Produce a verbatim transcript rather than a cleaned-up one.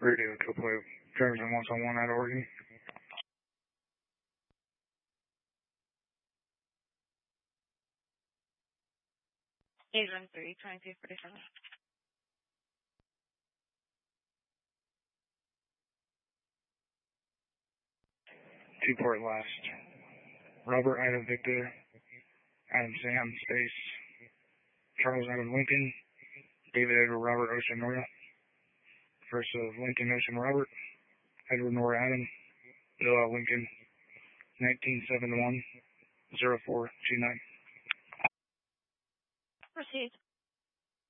Radio Copley, drivers on one oh one out of Oregon. eight one three, twenty-two forty-seven. Two port last. Robert Adam Victor, Adam Sam Space, Charles Adam Lincoln, David Edward Robert Ocean Nora. First of Lincoln Ocean Robert, Edward Nora Adam, Bill L. Lincoln, nineteen seventy-one, oh four two nine. Proceed.